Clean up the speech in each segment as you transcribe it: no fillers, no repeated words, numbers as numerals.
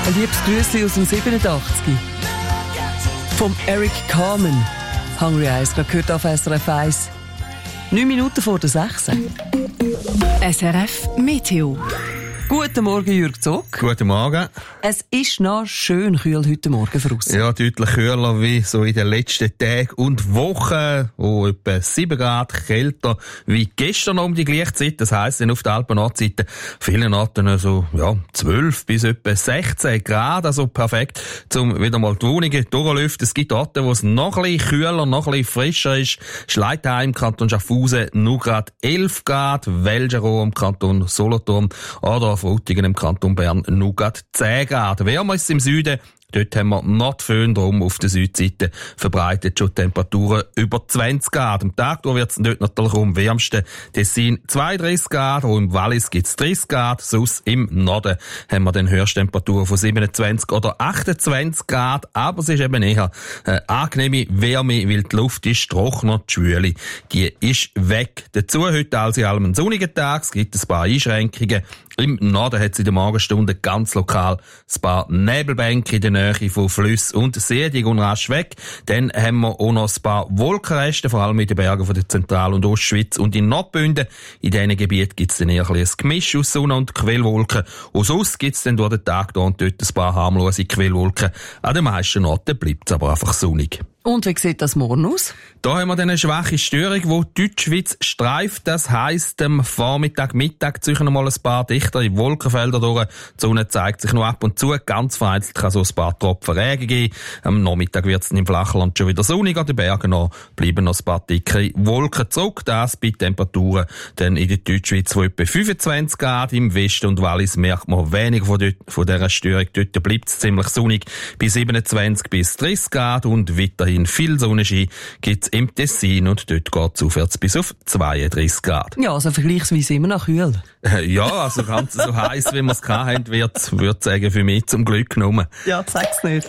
Ein liebes Grüßli aus dem 87. Vom Eric Carmen. Hungry Eyes, gerade gehört auf SRF 1. 9 Minuten vor der 6. SRF Meteo. Guten Morgen, Jürg Zock. Guten Morgen. Es ist noch schön kühl heute Morgen draussen. Ja, deutlich kühler wie so in den letzten Tagen und Wochen. Etwa 7 Grad kälter wie gestern um die gleiche Zeit. Das heisst, auf der Alpen-Nordseite vielen Orten so, 12 bis etwa 16 Grad. Also perfekt, um wieder mal die Wohnungen durchlüften. Es gibt Orte, wo es noch ein bisschen kühler, noch ein bisschen frischer ist. Schleitheim, Kanton Schaffhausen, nur gerade 11 Grad. Welgerow im Kanton Solothurn oder Frutigen im Kanton Bern nur gerade 10 Grad. Wärmer ist es im Süden. Dort haben wir Nordföhn drum auf der Südseite verbreitet schon Temperaturen über 20 Grad. Am Tag wird es dort natürlich am wärmsten. Tessin 32 Grad, auch im Wallis gibt es 30 Grad. Sonst im Norden haben wir dann Höchsttemperaturen von 27 oder 28 Grad. Aber es ist eben eher angenehme Wärme, weil die Luft ist trockener, die Schwüle, die ist weg. Dazu heute alles in allem ein sonniger Tag. Es gibt ein paar Einschränkungen. Im Norden hat es in der Morgenstunde ganz lokal ein paar Nebelbänke in der Nähe von Flüssen und Seen, die gehen rasch weg. Dann haben wir auch noch ein paar Wolkenreste, vor allem in den Bergen von der Zentral- und Ostschweiz und in Nordbünden. In diesen Gebieten gibt es dann eher ein Gemisch aus Sonne und Quellwolken. Und sonst gibt es dann durch den Tag da und dort ein paar harmlose Quellwolken. An den meisten Orten bleibt es aber einfach sonnig. Und wie sieht das morgen aus? Da haben wir dann eine schwache Störung, die Deutschschweiz streift. Das heisst, am Vormittag, Mittag ziehen noch mal ein paar dichtere Wolkenfelder durch. Die Sonne zeigt sich noch ab und zu. Ganz vereinzelt kann so ein paar Tropfen Regen geben. Am Nachmittag wird es im Flachland schon wieder sonnig. An den Bergen noch bleiben noch ein paar dicke Wolken zurück. Das bei Temperaturen dann in der Deutschschweiz von etwa 25 Grad. Im Westen und Wallis merkt man weniger von dieser Störung. Dort bleibt es ziemlich sonnig bei 27 bis 30 Grad und weiterhin viel Sonnenschein gibt es im Tessin und dort geht es aufwärts bis auf 32 Grad. Ja, also vergleichsweise immer noch kühl. Ja, also ganz so heiß, wie wir es hatten, würde ich sagen, für mich zum Glück genommen. Ja, sag's nicht.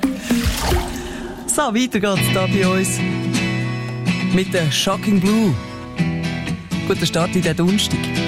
So, weiter geht's da bei uns mit der Shocking Blue. Guter Start in den Donnerstag.